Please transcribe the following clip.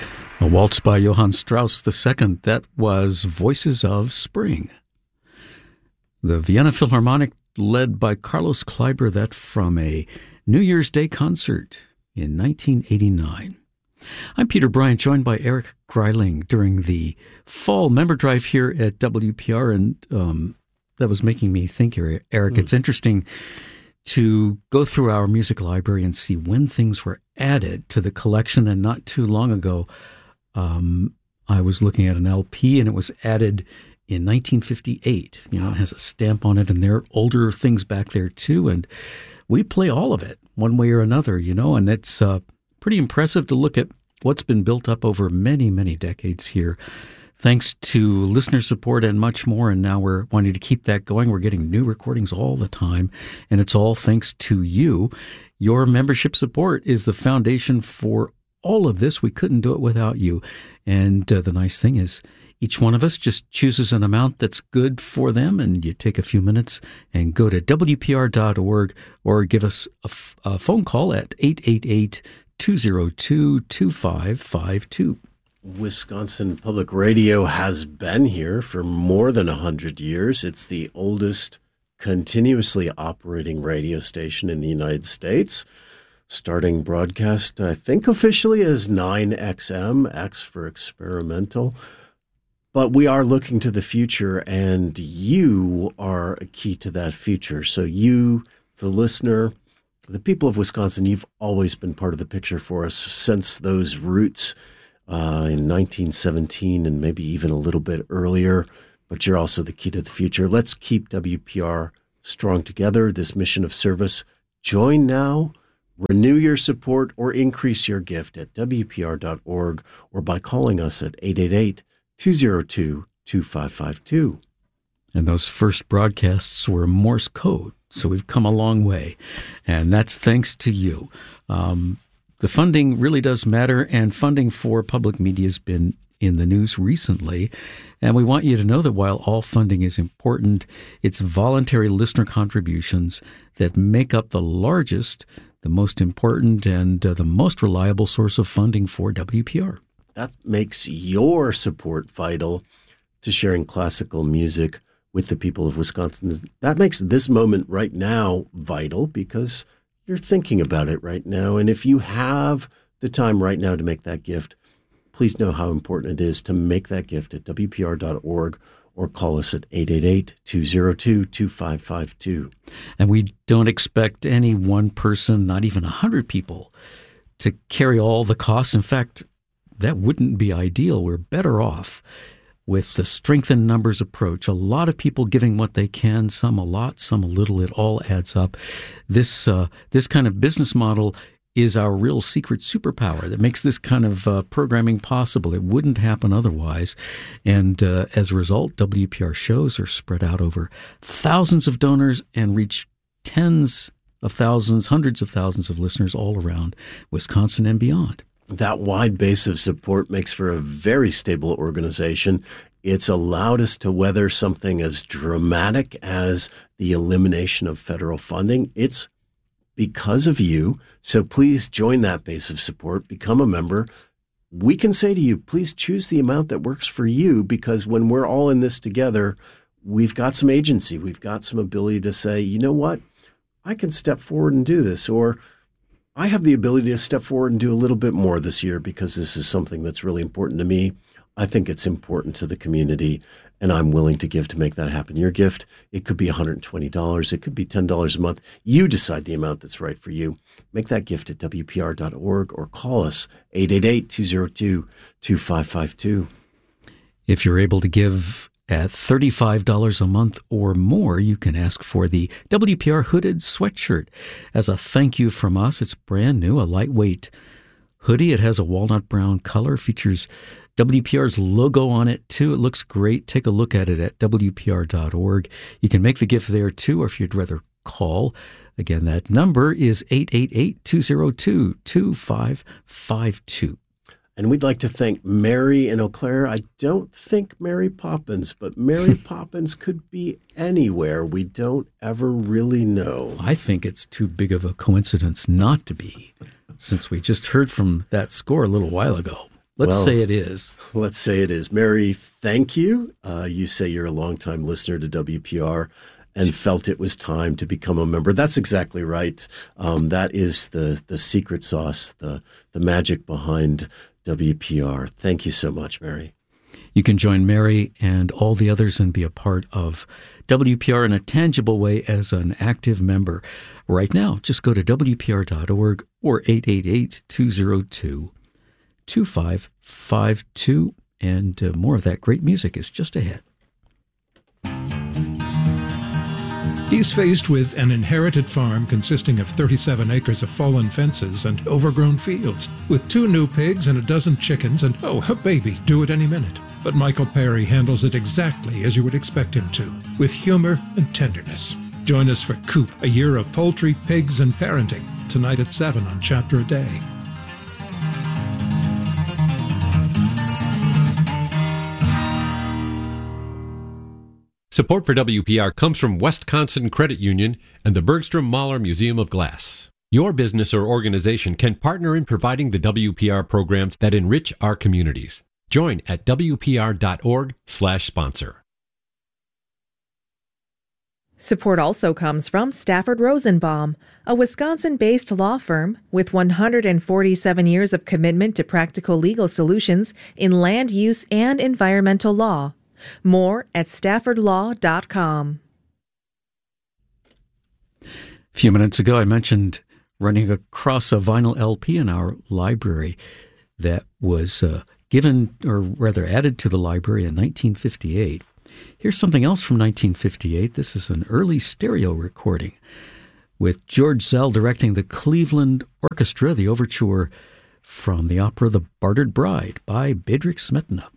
A waltz by Johann Strauss II, that was Voices of Spring. The Vienna Philharmonic, led by Carlos Kleiber, that from a New Year's Day concert in 1989. I'm Peter Bryant, joined by Eric Greiling during the fall member drive here at WPR, and that was making me think here, Eric. It's interesting to go through our music library and see when things were added to the collection, and not too long ago, I was looking at an LP, and it was added in 1958. It has a stamp on it, and there are older things back there too. And we play all of it one way or another, and it's pretty impressive to look at what's been built up over many, many decades here, thanks to listener support and much more. And now we're wanting to keep that going. We're getting new recordings all the time, and it's all thanks to you. Your membership support is the foundation for all of this. We couldn't do it without you. And the nice thing is, each one of us just chooses an amount that's good for them, and you take a few minutes and go to WPR.org or give us a phone call at 888-202-2552. Wisconsin Public Radio has been here for more than 100 years. It's the oldest continuously operating radio station in the United States. Starting broadcast, I think officially as 9XM, X for experimental. But we are looking to the future, and you are a key to that future. So you, the listener, the people of Wisconsin, you've always been part of the picture for us since those roots in 1917 and maybe even a little bit earlier. But you're also the key to the future. Let's keep WPR strong together, this mission of service. Join now. Renew your support or increase your gift at WPR.org or by calling us at 888-202-2552. And those first broadcasts were Morse code, so we've come a long way. And that's thanks to you. The funding really does matter, and funding for public media has been in the news recently. And we want you to know that while all funding is important, it's voluntary listener contributions that make up the largest, the most important, and the most reliable source of funding for WPR. That makes your support vital to sharing classical music with the people of Wisconsin. That makes this moment right now vital because you're thinking about it right now. And if you have the time right now to make that gift, please know how important it is to make that gift at WPR.org or call us at 888-202-2552. And we don't expect any one person, not even 100 people, to carry all the costs. In fact, that wouldn't be ideal. We're better off with the strengthened numbers approach. A lot of people giving what they can, some a lot, some a little. It all adds up. This kind of business model is our real secret superpower that makes this kind of programming possible. It wouldn't happen otherwise. And as a result, WPR shows are spread out over thousands of donors and reach tens of thousands, hundreds of thousands of listeners all around Wisconsin and beyond. That wide base of support makes for a very stable organization. It's allowed us to weather something as dramatic as the elimination of federal funding. It's because of you. So please join that base of support, become a member. We can say to you, please choose the amount that works for you, because when we're all in this together, we've got some agency. We've got some ability to say, you know what, I can step forward and do this, or I have the ability to step forward and do a little bit more this year because this is something that's really important to me. I think it's important to the community, and I'm willing to give to make that happen. Your gift, it could be $120. It could be $10 a month. You decide the amount that's right for you. Make that gift at WPR.org or call us 888-202-2552. If you're able to give at $35 a month or more, you can ask for the WPR hooded sweatshirt as a thank you from us. It's brand new, a lightweight hoodie. It has a walnut brown color, features WPR's logo on it too. It looks great. Take a look at it at WPR.org. You can make the gift there too, or if you'd rather call. Again, that number is 888-202-2552. And we'd like to thank Mary in Eau Claire. I don't think Mary Poppins, but Mary Poppins could be anywhere. We don't ever really know. I think it's too big of a coincidence not to be, since we just heard from that score a little while ago. Let's say it is. Let's say it is. Mary, thank you. You say you're a longtime listener to WPR and felt it was time to become a member. That's exactly right. That is the secret sauce, the magic behind WPR. Thank you so much, Mary. You can join Mary and all the others and be a part of WPR in a tangible way as an active member. Right now, just go to WPR.org or 888-202-2552, and more of that great music is just ahead. He's faced with an inherited farm consisting of 37 acres of fallen fences and overgrown fields, with 2 new pigs and a dozen chickens and, a baby due at any minute. But Michael Perry handles it exactly as you would expect him to, with humor and tenderness. Join us for Coop, a year of poultry, pigs, and parenting, tonight at 7 on Chapter a Day. Support for WPR comes from Wisconsin Credit Union and the Bergstrom Mahler Museum of Glass. Your business or organization can partner in providing the WPR programs that enrich our communities. Join at WPR.org/sponsor. Support also comes from Stafford Rosenbaum, a Wisconsin-based law firm with 147 years of commitment to practical legal solutions in land use and environmental law. More at staffordlaw.com. A few minutes ago, I mentioned running across a vinyl LP in our library that was given, or rather added to the library in 1958. Here's something else from 1958. This is an early stereo recording with George Zell directing the Cleveland Orchestra, the overture from the opera The Bartered Bride by Bedřich Smetana.